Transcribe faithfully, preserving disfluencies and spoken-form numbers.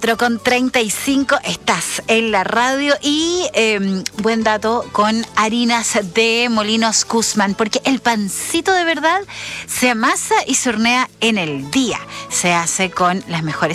Con treinta y cinco estás en la radio y eh, buen dato con harinas de Molinos Guzmán, porque el pancito de verdad se amasa y se hornea en el día. Se hace con las mejores